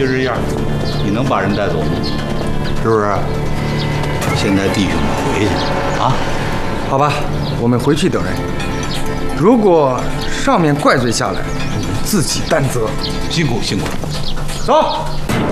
就这样， 你能把人带走吗？是不是？先带弟兄们回去啊！ 好吧，我们回去等人。如果上面怪罪下来，我们自己担责。 辛苦辛苦。 走。